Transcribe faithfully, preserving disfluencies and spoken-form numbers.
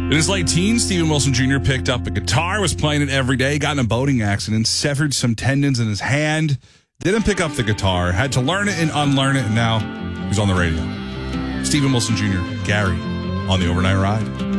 In his late teens, Steven Wilson Junior picked up a guitar, was playing it every day, got in a boating accident, severed some tendons in his hand, didn't pick up the guitar, had to learn it and unlearn it, and now he's on the radio. Steven Wilson Junior, Gary, on the Overnight Ride.